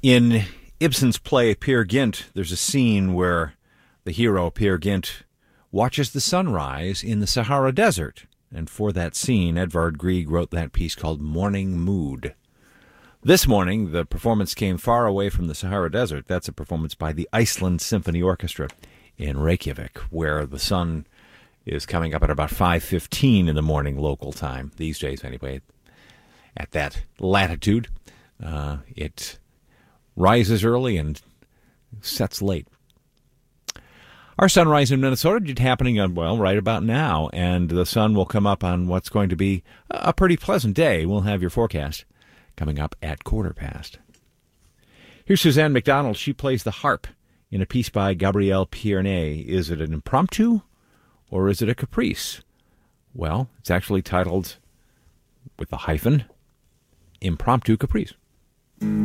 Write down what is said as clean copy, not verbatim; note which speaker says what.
Speaker 1: In Ibsen's play Peer Gynt, there's a scene where the hero, Peer Gynt, watches the sunrise in the Sahara Desert. And for that scene, Edvard Grieg wrote that piece called Morning Mood. This morning, the performance came far away from the Sahara Desert. That's a performance by the Iceland Symphony Orchestra in Reykjavik, where the sun is coming up at about 5:15 in the morning local time, these days anyway. At that latitude, it rises early and sets late. Our sunrise in Minnesota is happening right about now, and the sun will come up on what's going to be a pretty pleasant day. We'll have your forecast coming up at 1:15. Here's Suzanne McDonald. She plays the harp in a piece by Gabrielle Pierney. Is it an impromptu or is it a caprice? Well, it's actually titled, with a hyphen, Impromptu Caprice.